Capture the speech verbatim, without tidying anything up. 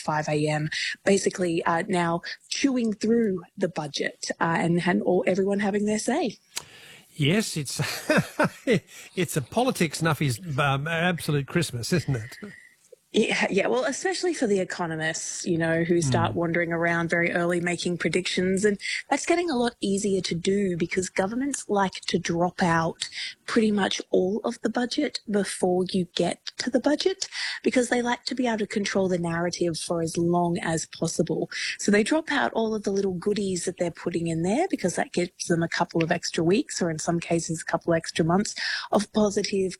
five a.m., basically uh, now chewing through the budget uh, and, and all, everyone having their say. Yes, it's it's a politics nuffy's um, absolute Christmas, isn't it? Yeah, yeah, well, especially for the economists, you know, who start Mm. wandering around very early making predictions. And that's getting a lot easier to do because governments like to drop out pretty much all of the budget before you get to the budget because they like to be able to control the narrative for as long as possible. So they drop out all of the little goodies that they're putting in there because that gives them a couple of extra weeks or in some cases a couple extra months of positive